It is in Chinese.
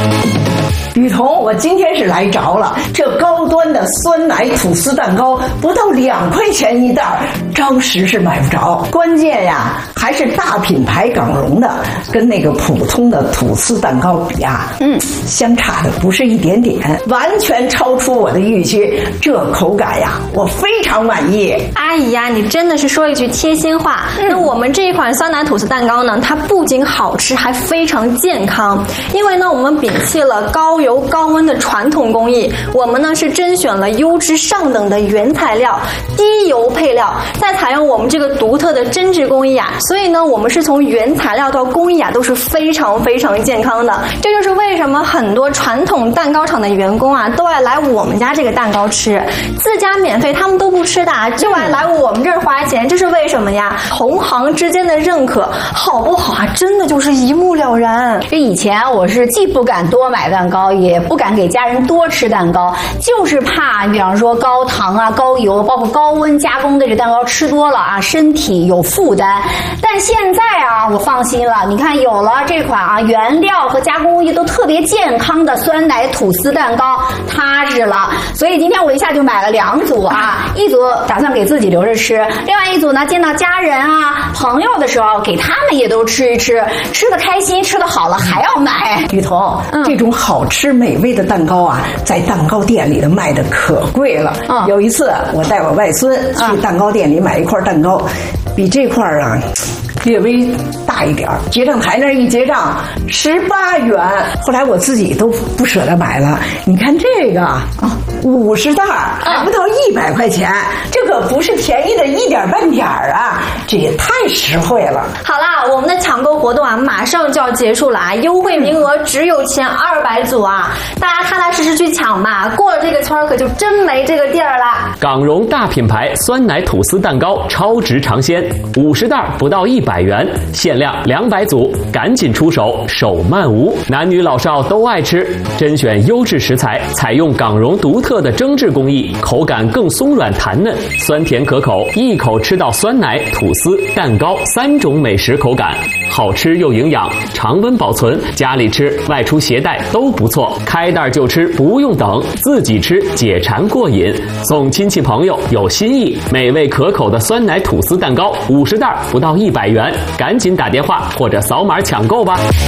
雨桐，我今天是来着了，这高端的酸奶吐司蛋糕不到2块钱一袋，着实是买不着。关键呀，还是大品牌港荣的，跟那个普通的吐司蛋糕比啊，相差的不是一点点，完全超出我的预期。这口感呀，我非常满意。 阿姨呀，你真的是说一句贴心话。那我们这一款酸奶吐司蛋糕呢，它不仅好吃，还非常健康。因为呢，我们摒弃了高油高温的传统工艺，我们呢是甄选了优质上等的原材料，低油配料，再采用我们这个独特的针织工艺啊，所以呢，我们是从原材料到工艺啊都是非常非常健康的。这就是为什么很多传统蛋糕厂的员工啊都爱来我们家这个蛋糕吃，自家免费他们都不吃的，就爱来我们这儿花钱，这是为什么呀？同行之间的认可，好不好啊？真的就是一目了然。 这以前我是既不敢多买蛋糕，也不敢给家人多吃蛋糕，就是怕比方说高糖啊、高油，包括高温加工的这蛋糕吃多了啊，身体有负担。但现在啊，我放心了，你看有了这款啊原料和加工工艺都特别健康的酸奶吐司蛋糕，踏实了。所以今天我一下就买了2组啊，一组打算给自己留着吃，另外一组呢见到家人啊、朋友的时候给他们也都吃一吃，吃得开心，吃得好了还要买。 雨桐，这种好吃美味的蛋糕啊，在蛋糕店里的卖的可贵了。有一次我带我外孙去蛋糕店里买一块蛋糕，比这块啊略微大一点，结账台那一结账18元，后来我自己都不舍得买了。你看这个50袋还不到100块钱，这可不是便宜的一点半点啊，这也太实惠了。 好啦，我们的抢购活动啊马上就要结束了啊，优惠名额只有前200组啊，大家踏踏实实去抢吧，过了这个圈可就真没这个地儿了。 港荣大品牌酸奶吐司蛋糕超值尝鲜，50袋不到100元，限量200组，赶紧出手，手慢无。男女老少都爱吃，甄选优质食材，采用港荣独特的蒸制工艺，口感更松软弹嫩，酸甜可口，一口吃到酸奶、吐司、蛋糕3种美食口感，好吃又营养，常温保存，家里吃、外出携带都不错。开袋就吃，不用等，自己吃解馋过瘾，送亲戚朋友有心意。美味可口的酸奶吐司蛋糕50袋不到100元，赶紧打电话或者扫码抢购吧。